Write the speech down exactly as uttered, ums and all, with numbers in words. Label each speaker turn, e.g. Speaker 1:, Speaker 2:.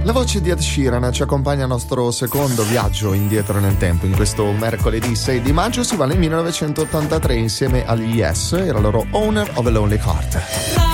Speaker 1: La voce di Ed Sheeran ci accompagna al nostro secondo viaggio indietro nel tempo. In questo mercoledì sei di maggio si va nel millenovecentottantatré insieme agli Yes e la loro Owner of a Lonely Heart.